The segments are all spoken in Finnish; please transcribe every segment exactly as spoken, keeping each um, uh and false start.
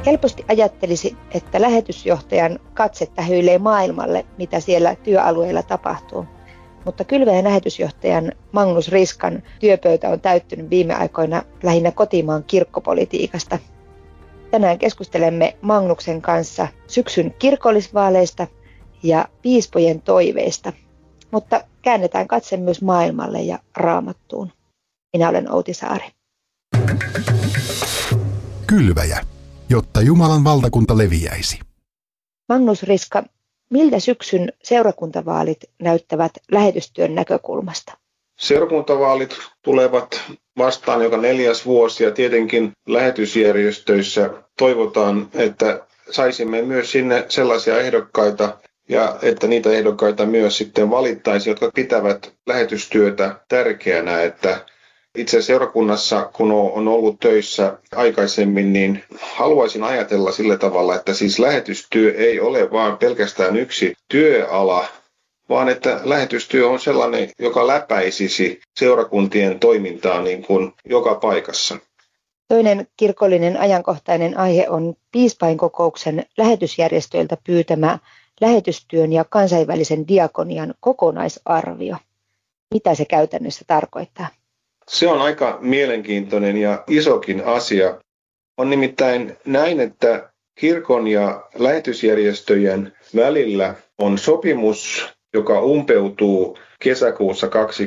Helposti ajattelisi, että lähetysjohtajan katse tähyilee maailmalle, mitä siellä työalueella tapahtuu. Mutta kylväjän lähetysjohtajan Magnus Riskan työpöytä on täyttynyt viime aikoina lähinnä kotimaan kirkkopolitiikasta. Tänään keskustelemme Magnuksen kanssa syksyn kirkollisvaaleista ja piispojen toiveista. Mutta käännetään katse myös maailmalle ja Raamattuun. Minä olen Outi Saari. Kylväjä, jotta Jumalan valtakunta leviäisi. Magnus Riska, miltä syksyn seurakuntavaalit näyttävät lähetystyön näkökulmasta? Seurakuntavaalit tulevat vastaan joka neljäs vuosi ja tietenkin lähetysjärjestöissä toivotaan, että saisimme myös sinne sellaisia ehdokkaita ja että niitä ehdokkaita myös sitten valittaisiin, jotka pitävät lähetystyötä tärkeänä, että itse seurakunnassa, kun on ollut töissä aikaisemmin, niin haluaisin ajatella sillä tavalla, että siis lähetystyö ei ole vaan pelkästään yksi työala, vaan että lähetystyö on sellainen, joka läpäisisi seurakuntien toimintaa niin kuin joka paikassa. Toinen kirkollinen ajankohtainen aihe on piispainkokouksen lähetysjärjestöiltä pyytämä lähetystyön ja kansainvälisen diakonian kokonaisarvio. Mitä se käytännössä tarkoittaa? Se on aika mielenkiintoinen ja isokin asia. On nimittäin näin, että kirkon ja lähetysjärjestöjen välillä on sopimus, joka umpeutuu kesäkuussa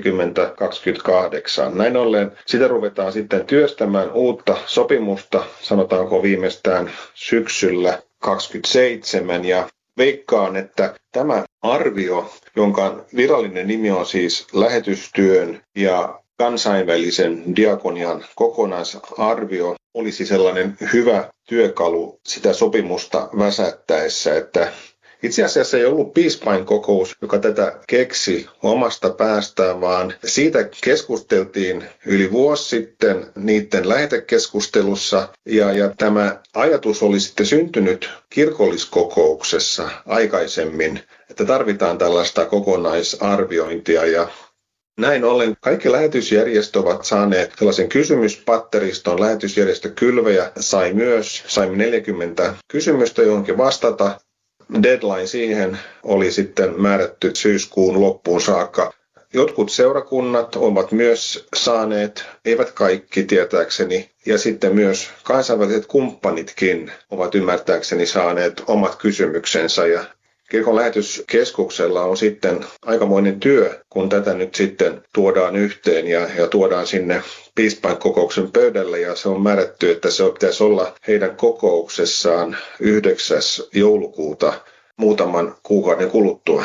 kaksituhattakaksikymmentäkahdeksan. Näin ollen sitä ruvetaan sitten työstämään uutta sopimusta, sanotaanko viimeistään syksyllä kaksikymmentäseitsemän. Ja veikkaan, että tämä arvio, jonka virallinen nimi on siis lähetystyön ja kansainvälisen diakonian kokonaisarvio, olisi sellainen hyvä työkalu sitä sopimusta väsättäessä, että itse asiassa ei ollut piispainkokous, joka tätä keksi omasta päästään, vaan siitä keskusteltiin yli vuosi sitten niiden lähetekeskustelussa ja, ja tämä ajatus oli sitten syntynyt kirkolliskokouksessa aikaisemmin, että tarvitaan tällaista kokonaisarviointia ja näin ollen kaikki lähetysjärjestöt ovat saaneet sellaisen kysymyspatteriston. Lähetysjärjestö Kylväjä sai myös, saimme neljäkymmentä kysymystä johonkin vastata. Deadline siihen oli sitten määrätty syyskuun loppuun saakka. Jotkut seurakunnat ovat myös saaneet, eivät kaikki tietääkseni, ja sitten myös kansainväliset kumppanitkin ovat ymmärtääkseni saaneet omat kysymyksensä. Ja Kirkon lähetyskeskuksella on sitten aikamoinen työ, kun tätä nyt sitten tuodaan yhteen ja, ja tuodaan sinne piispainkokouksen pöydälle. Ja se on määrätty, että se pitäisi olla heidän kokouksessaan yhdeksäs joulukuuta muutaman kuukauden kuluttua.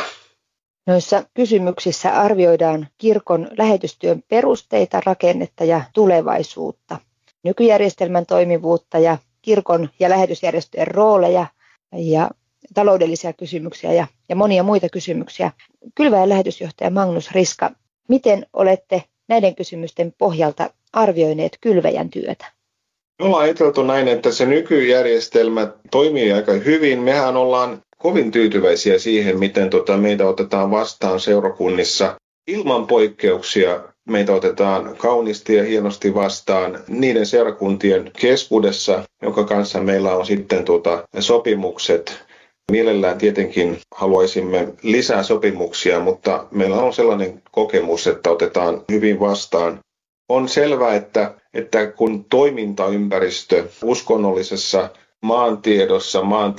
Noissa kysymyksissä arvioidaan kirkon lähetystyön perusteita, rakennetta ja tulevaisuutta, nykyjärjestelmän toimivuutta ja kirkon ja lähetysjärjestöjen rooleja ja taloudellisia kysymyksiä ja, ja monia muita kysymyksiä. Kylväjän lähetysjohtaja Magnus Riska, miten olette näiden kysymysten pohjalta arvioineet Kylväjän työtä? Me ollaan ajateltu näin, että se nykyjärjestelmä toimii aika hyvin. Mehän ollaan kovin tyytyväisiä siihen, miten tota meitä otetaan vastaan seurakunnissa. Ilman poikkeuksia meitä otetaan kauniisti ja hienosti vastaan niiden seurakuntien keskuudessa, jonka kanssa meillä on sitten tuota sopimukset. Mielellään tietenkin haluaisimme lisää sopimuksia, mutta meillä on sellainen kokemus, että otetaan hyvin vastaan. On selvää, että, että kun toimintaympäristö uskonnollisessa maantiedossa,